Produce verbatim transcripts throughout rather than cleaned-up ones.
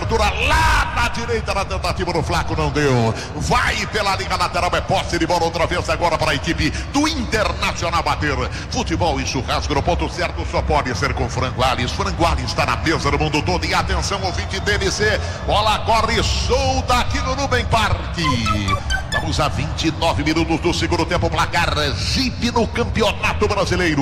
cobertura lá na direita, na tentativa do Flaco, não deu. Vai pela linha lateral, é posse de bola outra vez agora para a equipe do Internacional bater. Futebol e churrasco no ponto certo só pode ser com Franguales. Franguales está na mesa do mundo todo. E atenção, ouvinte T N C, bola corre solta aqui no Nubank Park. Vamos a vinte e nove minutos do segundo tempo, placar Jeep no Campeonato Brasileiro.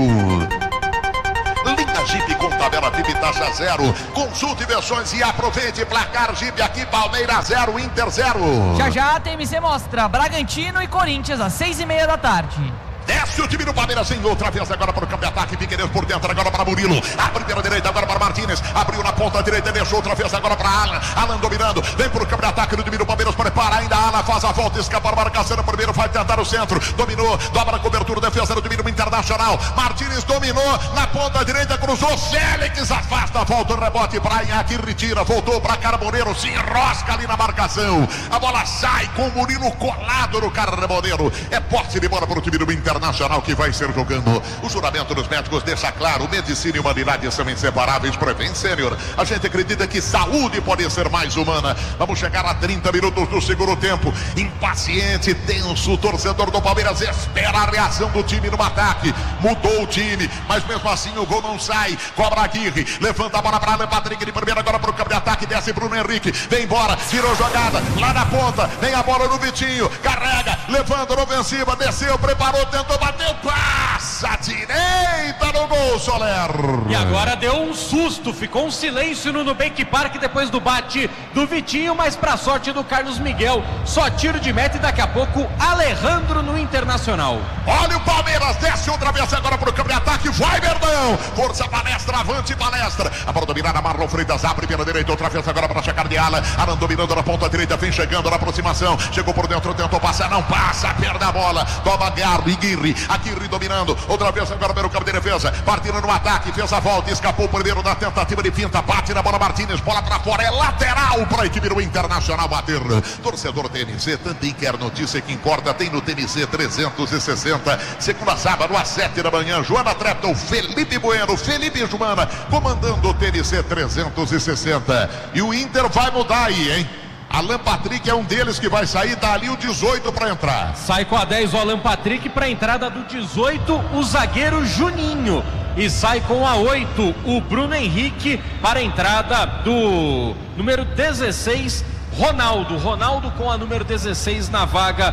Linha Jeep com tabela F I P taxa zero. Consulte versões e aproveite. Placar Jeep aqui, Palmeiras zero, Inter zero. Já já a T M C mostra Bragantino e Corinthians às seis e meia da tarde. Desce o time do Palmeiras em outra vez agora para o campo de ataque. Figueiredo por dentro agora para Murilo. Abre pela direita agora para Martínez. Abriu na ponta direita, deixou outra vez agora para Alan. Alan dominando. Vem para o campo de ataque do time do Palmeiras. Prepara ainda. Alan faz a volta. Escapa a marcação. Primeiro vai tentar o centro. Dominou. Dobra a cobertura. Defesa do time do Internacional. Martínez dominou. Na ponta direita cruzou. Félix afasta. Volta o rebote para Inhaque. Retira. Voltou para Carboneiro. Se enrosca ali na marcação. A bola sai com o Murilo colado no Carboneiro. É posse de bola para o time do Internacional que vai ser jogando. O juramento dos médicos deixa claro: medicina e humanidade são inseparáveis. Prevent Senior, a gente acredita que saúde pode ser mais humana. Vamos chegar a trinta minutos do segundo tempo. Impaciente, tenso, o torcedor do Palmeiras espera a reação do time no ataque. Mudou o time, mas mesmo assim o gol não sai. Cobra Aguirre, levanta a bola para Alan Patrick de primeira agora para o campo de ataque. Desce Bruno Henrique, vem embora, virou jogada lá na ponta. Vem a bola no Vitinho, carrega, levanta na ofensiva, desceu, preparou, tentou bater. Passa direita no gol, Soler. E agora deu um susto, ficou um silêncio no Nubank Park depois do bate do Vitinho, mas pra sorte do Carlos Miguel, só tiro de meta e daqui a pouco Alejandro no Internacional. Olha o Palmeiras, desce outra vez agora pro campo de ataque, vai Verdão, força Palestra, avante Palestra, a bola dominada, Marlon Freitas abre pela direita, outra vez agora para chegar de Alan, Alan dominando na ponta direita, vem chegando na aproximação, chegou por dentro, tentou passar, não passa, perde a bola, toma Garro, Aguirre, Aguirre dominando, outra vez agora pelo campo de defesa, partindo no ataque, fez a volta, escapou primeiro da tentativa de finta, bate na bola Martínez, bola pra fora, é lateral para a equipe do Internacional bater. Torcedor T N C também quer notícia que importa, tem no T N C trezentos e sessenta, segunda a sábado às sete da manhã, Joana Trepton, Felipe Bueno, Felipe Joana, comandando o T N C trezentos e sessenta, e o Inter vai mudar aí, hein? Alan Patrick é um deles que vai sair, tá ali o dezoito para entrar. Sai com a dez o Alan Patrick para a entrada do dezoito, o zagueiro Juninho. E sai com a oito o Bruno Henrique para a entrada do número dezesseis, Ronaldo. Ronaldo com a número dezesseis na vaga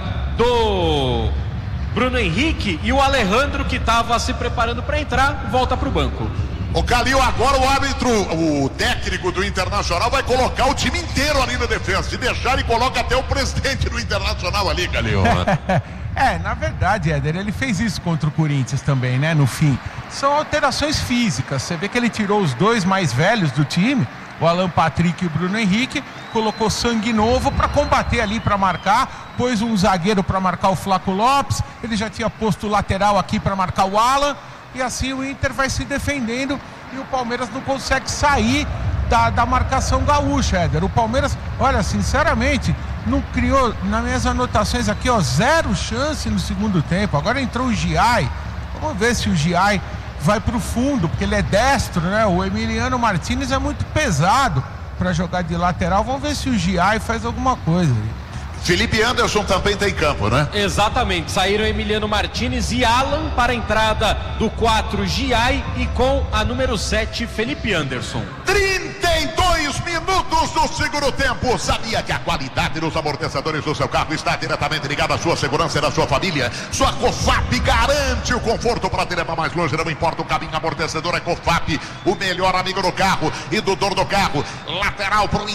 do Bruno Henrique, e o Alejandro, que estava se preparando para entrar, volta para o banco. O Calil, agora o árbitro, o técnico do Internacional vai colocar o time inteiro ali na defesa. Se deixar, ele coloca até o presidente do Internacional ali, Calil. É, na verdade, Éder, ele fez isso contra o Corinthians também, né, no fim. São alterações físicas. Você vê que ele tirou os dois mais velhos do time, o Alan Patrick e o Bruno Henrique, colocou sangue novo para combater ali, para marcar, pôs um zagueiro para marcar o Flaco Lopes, ele já tinha posto o lateral aqui para marcar o Alan, e assim o Inter vai se defendendo e o Palmeiras não consegue sair da, da marcação gaúcha, Éder. O Palmeiras, olha, sinceramente, não criou, nas minhas anotações aqui, ó, zero chance no segundo tempo. Agora entrou o Giai, vamos ver se o Giai vai pro fundo, porque ele é destro, né? O Emiliano Martínez é muito pesado para jogar de lateral. Vamos ver se o Giai faz alguma coisa. Felipe Anderson também tem campo, né? Exatamente, saíram Emiliano Martínez e Alan para a entrada do quatro, Giai, e com a número sete, Felipe Anderson. trinta e dois minutos do segundo tempo. Sabia que a qualidade dos amortecedores do seu carro está diretamente ligada à sua segurança e da sua família? Sua Cofap garante o conforto para te levar mais longe, não importa o caminho. Amortecedor é Cofap, o melhor amigo do carro e do dono do carro. Lateral para o